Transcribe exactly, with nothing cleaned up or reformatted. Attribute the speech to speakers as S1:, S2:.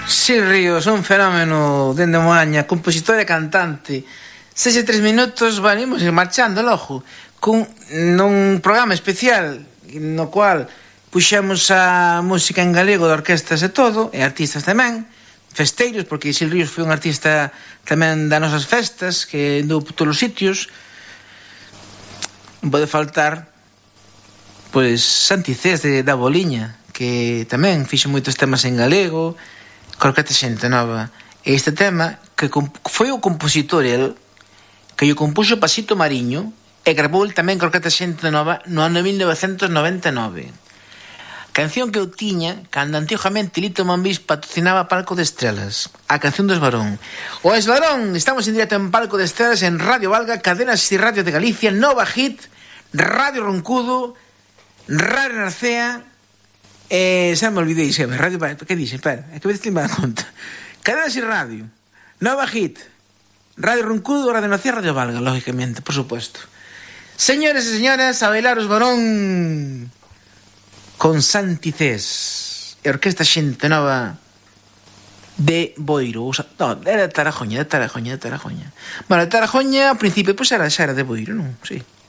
S1: Sí, Ríos, un fenómeno dende Moaña, compositor e cantante. Sexe tres minutos, bueno, imos ir marchando logo cun, nun programa especial no cual puxemos a música en galego de orquestas e todo, e artistas tamén, festeiros, porque Sil Ríos foi un artista tamén das nosas festas, que andou por todos os sitios. Non pode faltar pois Santi Cés de, da Boliña, que tamén fixo moitos temas en galego, Orquesta Xente Nova. E este tema, que foi o compositor el, que o compuxo Pasito Mariño, e gravou el tamén con Orquesta Xente Nova no ano mil novecentos noventa e nove. Canción que eu tiña cando antigamente Lito Mambís patrocinaba Palco de Estrelas, a canción dos Varón. O Esvarón, estamos en directo en Palco de Estrelas, en Radio Valga, Cadenas y Radio de Galicia, Nova Hit, Radio Roncudo, Radio Narcea. Eh, xa me olvidei, xa, Radio... Que dixen? Espera, é que me decir má conta. Cadenas y Radio, Nova Hit, Radio Roncudo, Radio Narcea, Radio Valga, lógicamente, por supuesto. Señores e señoras, a bailar os Varón con Santi Cés e Orquesta Xente Nova de Boiro. O sea, no, era de Tarajoña, de Tarajoña, de Tarajoña. Bueno, de Tarajoña, ao principio, pois pues era, xa era de Boiro, non? Sí.